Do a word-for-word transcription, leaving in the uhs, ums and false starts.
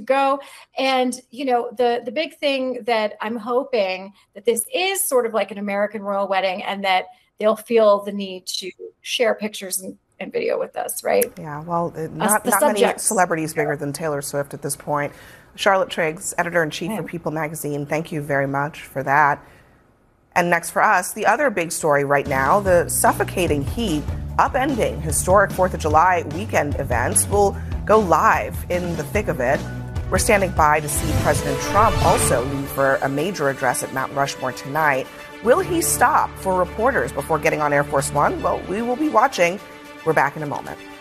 go. And, you know, the, the big thing that I'm hoping that this is sort of like an American royal wedding, and that they'll feel the need to share pictures and, and video with us, right? Yeah, well, not, uh, not many celebrities bigger than Taylor Swift at this point. Charlotte Triggs, editor-in-chief for People magazine, thank you very much for that. And next for us, the other big story right now, the suffocating heat upending historic fourth of July weekend events will go live in the thick of it. We're standing by to see President Trump also leave for a major address at Mount Rushmore tonight. Will he stop for reporters before getting on Air Force One? Well, we will be watching. We're back in a moment.